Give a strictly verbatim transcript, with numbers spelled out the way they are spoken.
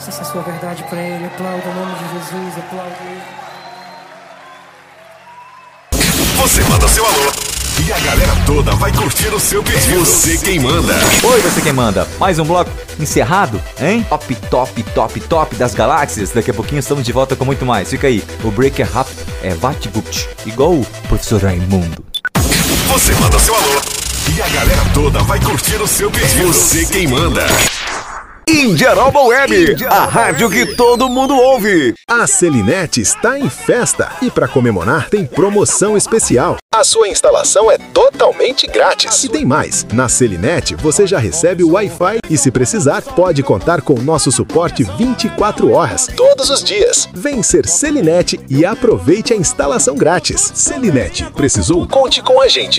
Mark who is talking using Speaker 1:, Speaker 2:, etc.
Speaker 1: Se essa é a sua verdade pra ele, aplauda o nome de Jesus, aplauda ele.
Speaker 2: Você manda seu alô e a galera toda vai curtir o seu pedido. Você quem manda.
Speaker 3: Oi, você quem manda. Mais um bloco encerrado, hein? Top, top, top, top das galáxias. Daqui a pouquinho estamos de volta com muito mais. Fica aí. O break é rápido, é vapt-vupt, igual o professor Raimundo.
Speaker 2: Você manda seu alô e a galera toda vai curtir o seu pedido. Você quem manda.
Speaker 4: Indiaroba Web, a rádio que todo mundo ouve.
Speaker 5: A Selinete está em festa e para comemorar tem promoção especial. A sua instalação é totalmente grátis. E tem mais, na Selinete você já recebe o Wi-Fi e se precisar pode contar com o nosso suporte vinte e quatro horas, todos os dias. Vem ser Selinete e aproveite a instalação grátis. Selinete, precisou? Conte com a gente.